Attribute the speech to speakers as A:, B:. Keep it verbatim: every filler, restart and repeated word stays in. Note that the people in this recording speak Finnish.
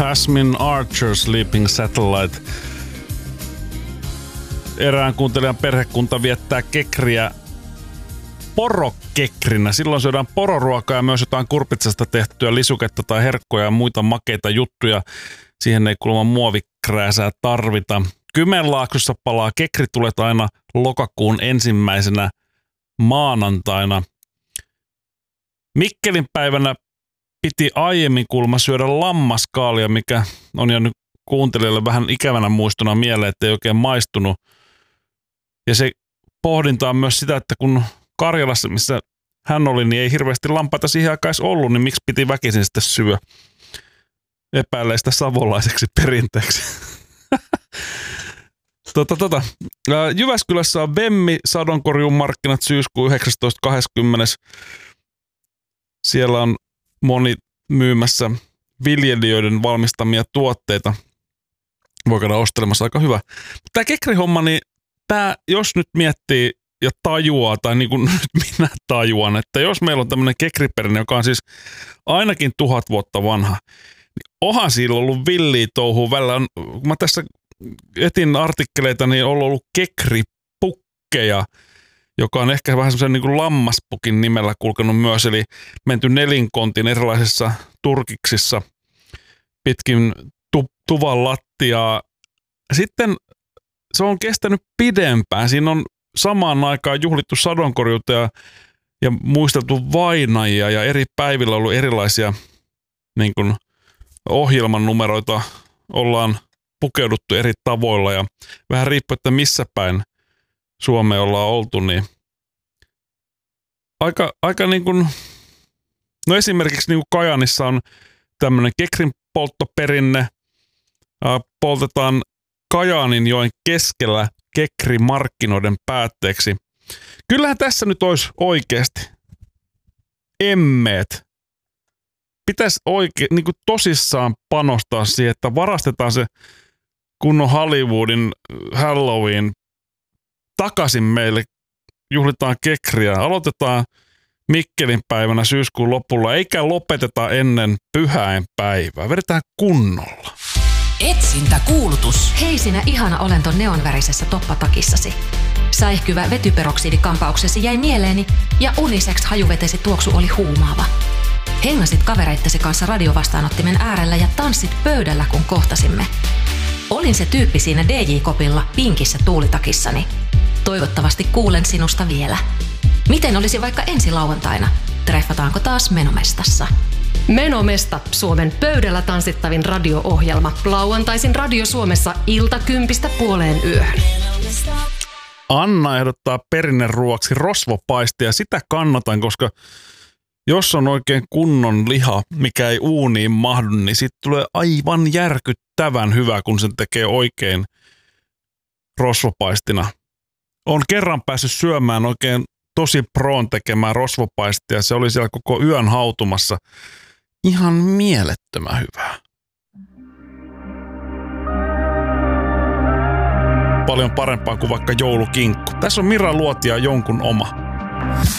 A: Asmin Archer Sleeping Satellite. Erään kuuntelijan perhekunta viettää kekriä porokekrinä. Silloin syödään pororuokaa ja myös jotain kurpitsasta tehtyä lisuketta tai herkkoja ja muita makeita juttuja. Siihen ei kuulemma muovikrääsää tarvita. Kymenlaaksossa palaa kekritulet aina lokakuun ensimmäisenä maanantaina. Mikkelin päivänä piti aiemmin kuulemma syödä lammaskaalia, mikä on jäänyt kuuntelijalle vähän ikävänä muistona mieleen, että ei oikein maistunut. Ja se pohdinta on myös sitä, että kun Karjalassa, missä hän oli, niin ei hirveästi lampaita siihen aikaan edes ollut, niin miksi piti väkisin sitten syö? Epäilee sitä savolaiseksi perinteeksi. tota, tota. Jyväskylässä on Vemmi sadonkorjuun markkinat syyskuun yhdeksästoista kaksikymmentä. Siellä on moni myymässä viljelijöiden valmistamia tuotteita. Voi käydä ostelemassa, aika hyvä. Tämä kekrihomma, niin tämä, jos nyt miettii ja tajuaa, tai niin kuin nyt minä tajuan, että jos meillä on tämmöinen kekriperinne, joka on siis ainakin tuhat vuotta vanha, niin onhan sillä ollut villiä touhua välillä. Kun mä tässä etin artikkeleita, niin on ollut kekripukkeja, joka on ehkä vähän semmoisen niin kuin lammaspukin nimellä kulkenut myös, eli menty nelinkontin erilaisissa turkiksissa pitkin tu- tuvan lattiaa. Sitten se on kestänyt pidempään. Siinä on samaan aikaan juhlittu sadonkorjuuta ja, ja muisteltu vainajia ja eri päivillä on ollut erilaisia niin kuin ohjelman numeroita. Ollaan pukeuduttu eri tavoilla ja vähän riippuu, että missä päin Suomeen ollaan oltu, niin aika, aika niin kuin, no esimerkiksi niin kuin Kajaanissa on tämmöinen kekrin polttoperinne, poltetaan Kajaaninjoen keskellä kekrimarkkinoiden päätteeksi. Kyllähän tässä nyt olisi oikeasti emmeet. Pitäisi oikein niin kuin tosissaan panostaa siihen, että varastetaan se kunnon Hollywoodin Halloween takaisin meille, juhlitaan kekriä, aloitetaan Mikkelin päivänä syyskuun lopulla, eikä lopeteta ennen pyhäinpäivää. Vedetään kunnolla.
B: Etsintäkuulutus. Hei sinä ihana olento neonvärisessä toppatakissasi. Säihkyvä vetyperoksidikampauksesi jäi mieleeni ja unisex hajuvetesi tuoksu oli huumaava. Hengasit kavereittesi kanssa radiovastaanottimen äärellä ja tanssit pöydällä, kun kohtasimme. Olin se tyyppi siinä D J-kopilla pinkissä tuulitakissani. Toivottavasti kuulen sinusta vielä. Miten olisi vaikka ensi lauantaina? Treffataanko taas Menomestassa?
C: Menomesta, Suomen pöydällä tanssittavin radio-ohjelma. Lauantaisin Radio Suomessa ilta kympistä puoleen yöhön.
A: Anna ehdottaa perinneruoaksi rosvopaistia. Sitä kannatan, koska jos on oikein kunnon liha, mikä ei uuniin mahdu, niin siitä tulee aivan järkyttävän hyvä, kun sen tekee oikein rosvopaistina. Olen kerran päässyt syömään oikein tosi proon tekemään rosvopaistia. Se oli siellä koko yön hautumassa. Ihan mielettömän hyvää. Paljon parempaa kuin vaikka joulukinkku. Tässä on Mira Luotia jonkun oma.